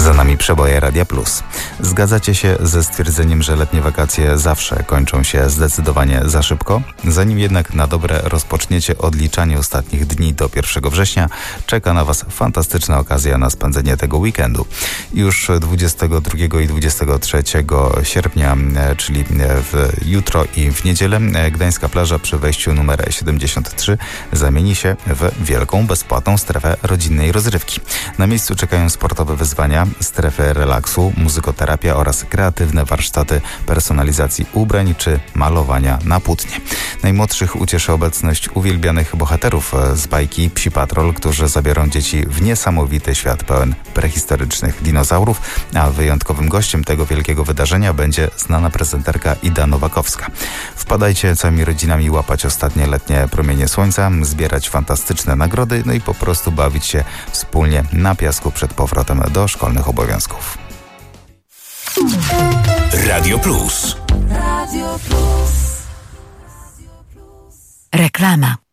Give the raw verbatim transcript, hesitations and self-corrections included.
Za nami przeboje Radia Plus. Zgadzacie się ze stwierdzeniem, że letnie wakacje zawsze kończą się zdecydowanie za szybko? Zanim jednak na dobre rozpoczniecie odliczanie ostatnich dni do pierwszego września, czeka na Was fantastyczna okazja na spędzenie tego weekendu. Już dwudziestego drugiego i dwudziestego trzeciego sierpnia, czyli w jutro i w niedzielę, gdańska plaża przy wejściu numer siedemdziesiąt trzy zamieni się w wielką, bezpłatną strefę rodzinnej rozrywki. Na miejscu czekają sportowe wyzwania, strefy relaksu, muzykoterapia oraz kreatywne warsztaty personalizacji ubrań czy malowania na płótnie. Najmłodszych ucieszy obecność uwielbianych bohaterów z bajki Psi Patrol, którzy zabiorą dzieci w niesamowity świat pełen prehistorycznych dinozaurów, a wyjątkowym gościem tego wielkiego wydarzenia będzie znana prezenterka Ida Nowakowska. Wpadajcie całymi rodzinami łapać ostatnie letnie promienie słońca, zbierać fantastyczne nagrody, no i po prostu bawić się wspólnie na piasku przed powrotem do szkolnych obowiązków. Radio Plus. Radio Plus. Reklama.